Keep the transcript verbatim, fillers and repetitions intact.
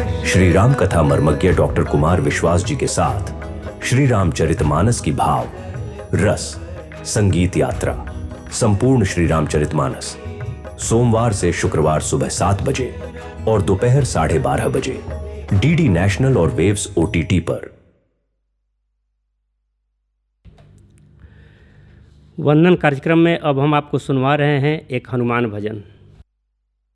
श्री राम कथा मर्मज्ञ डॉक्टर कुमार विश्वास जी के साथ श्री रामचरितमानस की भाव, रस, संगीत यात्रा, संपूर्ण श्री रामचरितमानस सोमवार से शुक्रवार सुबह सात बजे और दोपहर साढ़े बारह बजे डीडी नेशनल और वेव्स ओटीटी पर। वंदन कार्यक्रम में अब हम आपको सुनवा रहे हैं एक हनुमान भजन।